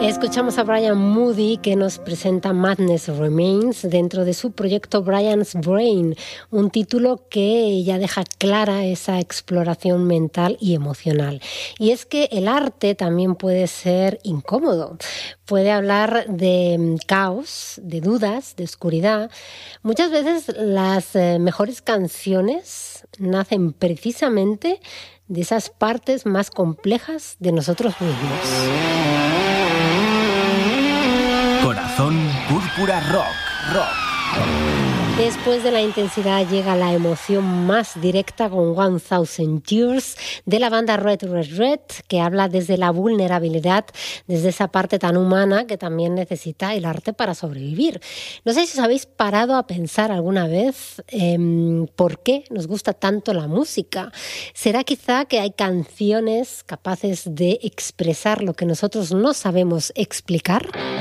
Escuchamos a Brian Moody, que nos presenta Madness Remains dentro de su proyecto Brian's Brain, un título que ya deja clara esa exploración mental y emocional. Y es que el arte también puede ser incómodo, puede hablar de caos, de dudas, de oscuridad. Muchas veces las mejores canciones nacen precisamente de esas partes más complejas de nosotros mismos. Corazón Púrpura Rock. Después de la intensidad llega la emoción más directa con 1000 Years de la banda Red, que habla desde la vulnerabilidad, desde esa parte tan humana que también necesita el arte para sobrevivir. No sé si os habéis parado a pensar alguna vez por qué nos gusta tanto la música. ¿Será quizá que hay canciones capaces de expresar lo que nosotros no sabemos explicar?